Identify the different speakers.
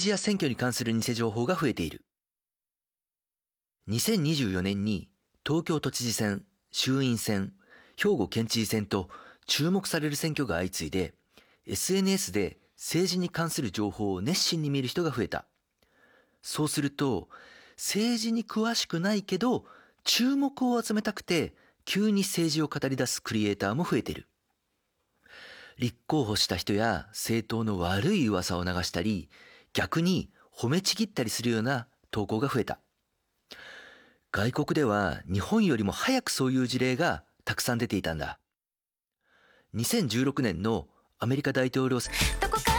Speaker 1: 治や選挙に関する偽情報が増えている。2024年に東京都知事選、衆院選、兵庫県知事選と注目される選挙が相次いで、SNS で政治に関する情報を熱心に見る人が増えた。そうすると、政治に詳しくないけど注目を集めたくて急に政治を語り出すクリエイターも増えている。立候補した人や政党の悪い噂を流したり、逆に褒めちぎったりするような投稿が増えた。外国では日本よりも早くそういう事例がたくさん出ていたんだ。2016年のアメリカ大統領選。
Speaker 2: どこか